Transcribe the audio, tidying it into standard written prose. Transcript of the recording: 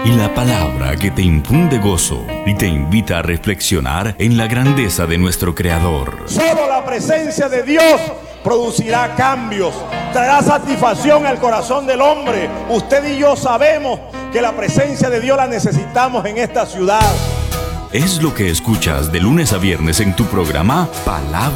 y la palabra que te infunde gozo y te invita a reflexionar en la grandeza de nuestro Creador. Solo la presencia de Dios producirá cambios, traerá satisfacción al corazón del hombre. Usted y yo sabemos que la presencia de Dios la necesitamos en esta ciudad. Es lo que escuchas de lunes a viernes en tu programa Palabra